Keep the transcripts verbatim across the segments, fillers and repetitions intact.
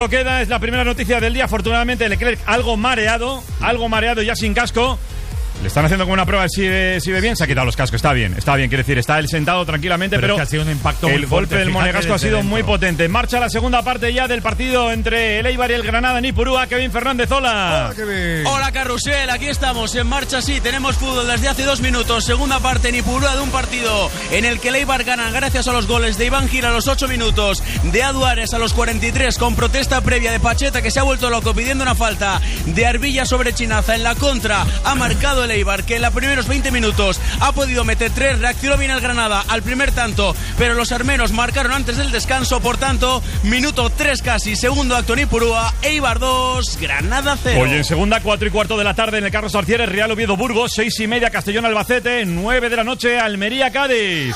minuto queda, es la primera noticia del día. Afortunadamente Leclerc algo mareado, algo mareado ya sin casco. Le están haciendo como una prueba si ve, si ve bien. Se ha quitado los cascos, está bien, está bien. Quiere decir, está él sentado tranquilamente, pero, pero es que ha sido un impacto el muy golpe fuerte, del Monegasco ha sido dentro. muy potente. Marcha la segunda parte ya del partido entre el Eibar y el Granada en Ipurúa. Kevin Fernández, hola. Hola, Kevin. Hola, Carrusel, aquí estamos en marcha, sí, tenemos fútbol desde hace dos minutos. Segunda parte en Ipurúa de un partido en el que el Eibar gana gracias a los goles de Iván Gil a los ocho minutos, de Aduares a los cuarenta y tres, con protesta previa de Pacheta, que se ha vuelto loco pidiendo una falta, de Arbilla sobre Chinaza. En la contra ha marcado el Eibar, que en la primeros veinte minutos ha podido meter tres. Reaccionó bien el Granada al primer tanto, pero los armeros marcaron antes del descanso. Por tanto, minuto tres casi, segundo acto en Ipurúa. Eibar dos, Granada cero. Hoy en segunda, cuatro y cuarto de la tarde en el Carlos Arcieres, Real Oviedo Burgos, seis y media Castellón Albacete, nueve de la noche Almería Cádiz.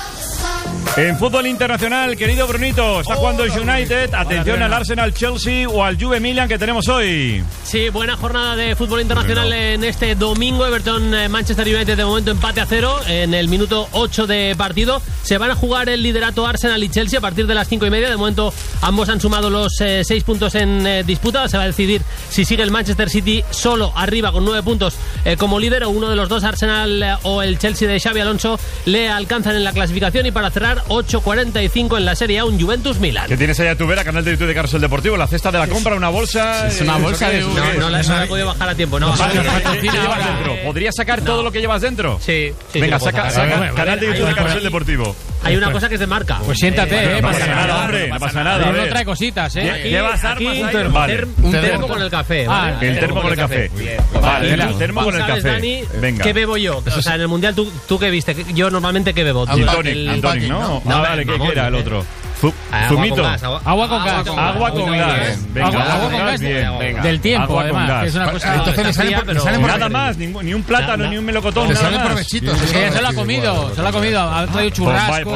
En fútbol internacional, querido Brunito, está jugando el United. Atención al Arsenal Chelsea o al Juve Milan que tenemos hoy. Sí, buena jornada de fútbol internacional bueno. en este domingo. Everton Manchester United de momento empate a cero en el minuto ocho de partido. Se van a jugar el liderato Arsenal y Chelsea a partir de las cinco y media. De momento ambos han sumado los eh, seis puntos en eh, disputa. Se va a decidir si sigue el Manchester City solo arriba con nueve puntos eh, como líder, o uno de los dos, Arsenal eh, o el Chelsea de Xabi Alonso, le alcanzan en la clasificación. Y para cerrar, ocho cuarenta y cinco en la Serie A, un Juventus Milan. ¿Qué tienes allá tu vera? Canal de YouTube de Carrusel Deportivo. La cesta de la compra, una bolsa. Es una bolsa de. No, no, no la, no la he podido bajar a tiempo. No, vale, ¿qué llevas dentro? ¿Podrías sacar no. todo lo que llevas dentro? Sí. sí Venga, sí, saca, saca bueno, canal de YouTube de Carrusel Deportivo. Hay una cosa que es de marca. Pues siéntate, eh. eh no pasa nada, hombre. No pasa nada. Pero no trae cositas, eh. Aquí, Llevas armas aquí, un termo. Vale. Un termo con el café. Ah, el termo con el café. Vale, el termo con el café. Venga. ¿Qué bebo yo? O sea, en el mundial, ¿tú qué viste? Yo normalmente, ¿qué bebo? Gin tonic, ¿no? Ah, vale, ¿qué era el otro? Zumito. Agua con gas. Agua con gas. Venga, agua con gas. Del tiempo, además. Es una cosa. Entonces le sale nada más, ni un plátano, ni un melocotón. Le salen provechitos. Se lo ha comido, se lo ha comido. Ha traído churrasco.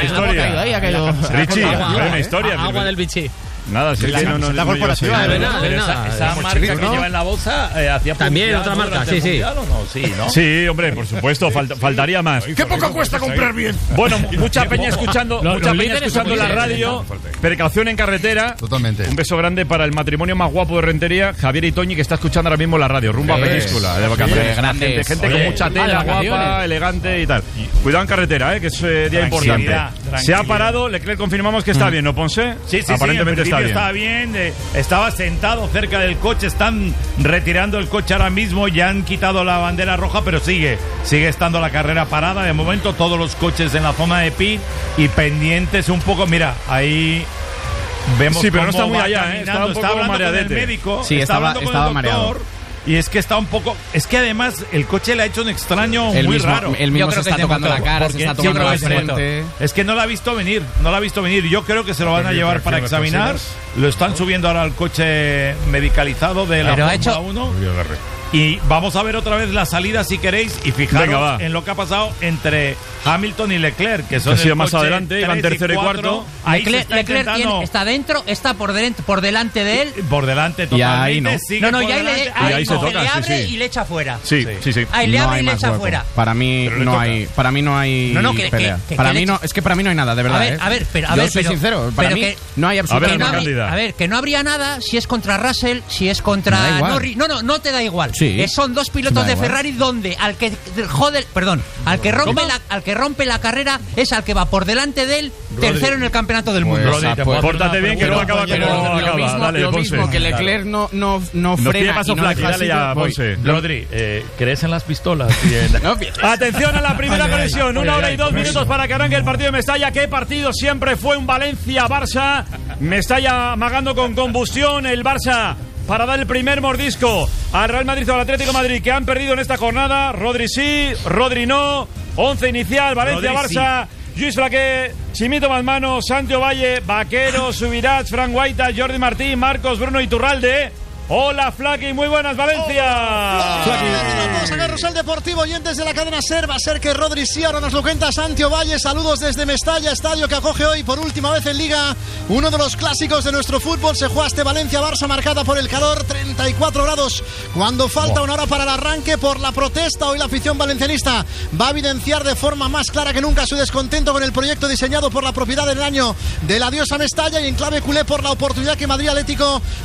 Richie, una historia. Agua del bichi. Nada, si es que no, no, la no, corporación. no, no, no, pero esa, esa marca que ¿no? lleva en la bolsa eh, hacía también otra marca, sí, sí. ¿O no? Sí, ¿no? Sí, hombre, por supuesto, falt, faltaría más. ¿Qué poco cuesta comprar bien? Bueno, mucha peña escuchando, los, mucha los peña escuchando la radio. Precaución en carretera. Totalmente. Un beso grande para el matrimonio más guapo de Rentería, Javier y Toñi, que está escuchando ahora mismo la radio. Rumbo a Península, de vacaciones. Gente, gente con mucha tela, guapa, elegante y tal. Cuidado en carretera, eh, que es eh, día importante. Se ha parado, Leclerc confirmamos que está bien, ¿no, Ponce? Sí, sí, aparentemente sí, está bien. Está bien. Eh, estaba sentado cerca del coche, están retirando el coche ahora mismo, ya han quitado la bandera roja, pero sigue, sigue estando la carrera parada. De momento todos los coches en la zona de pit y pendientes un poco, mira, ahí vemos sí, pero cómo no está muy va allá, caminando, ¿eh? Está un poco está hablando mareadete. con el médico, sí, está estaba, hablando con estaba el doctor, mareado. y es que está un poco, es que además el coche le ha hecho un extraño el muy mismo, raro. El mismo se está tocando la cara, se está tocando la frente. Es que no la ha visto venir, no la ha visto venir. Yo creo que se lo van a llevar para examinar. Lo están subiendo ahora al coche medicalizado de la Fórmula uno. Y vamos a ver otra vez la salida si queréis. Y fijaros Venga, en lo que ha pasado entre Hamilton y Leclerc, que son que ha sido más adelante, iban tercero y, y cuarto. Ahí Leclerc, está, Leclerc tiene, está dentro, está por, de, por delante de él. Por delante totalmente. Y ahí no. No, no, y ahí, le, ahí, y ahí no, se toca, le abre sí, sí. y le echa fuera. Sí, sí, sí. Ahí le no abre y le echa hueco. fuera. Para mí no hay, para mí no hay no, no, que, pelea. Que, que, para que mí no, es que para mí no hay nada, de verdad. A ver, ¿eh? a ver, pero a Yo ver, soy pero, sincero, para pero mí que, no hay absolutamente a ver, nada. no, a ver, que no habría nada si es contra Russell, si es contra Norris. No, no, no te da igual. Sí. Eh, son dos pilotos de igual. Ferrari donde al que jode, perdón, al que rompe la, al que rompe la carrera es al que va por delante de él, tercero Rodri. En el campeonato del mundo. Pues, Rodri, pues, pórtate bien que no acaba como lo acaba. Mismo, Dale, lo Ponce. mismo que Leclerc no no no frena y no Flaqui, dale ya, Ponce. Rodri, eh, ¿crees en las pistolas? no, atención a la primera conexión, una hora y dos minutos para que arranque el partido de Mestalla. ¿Qué partido siempre fue un Valencia-Barça? Mestalla amagando con combustión, el Barça para dar el primer mordisco al Real Madrid o al Atlético de Madrid, que han perdido en esta jornada. Rodri sí, Rodri no. Once inicial, Valencia-Barça. Sí. Lluís Flaqué, Chimito Balmano, Santi Valle, Vaquero, Subirats, Fran Guaita, Jordi Martín, Marcos, Bruno Iturralde. Hola, Flaky, muy buenas, Valencia. Vamos a Carrusel Deportivo, oyentes de la cadena SER. Va a ser que Rodri sí, ahora nos lo cuenta Santi Valle. Saludos desde Mestalla, estadio que acoge hoy por última vez en Liga uno de los clásicos de nuestro fútbol. Se juega este Valencia-Barça, marcada por el calor, treinta y cuatro grados. Cuando falta una hora para el arranque, por la protesta, hoy la afición valencianista va a evidenciar de forma más clara que nunca su descontento con el proyecto diseñado por la propiedad en el año del adiós a Mestalla, y en clave culé por la oportunidad que Madrid Atlético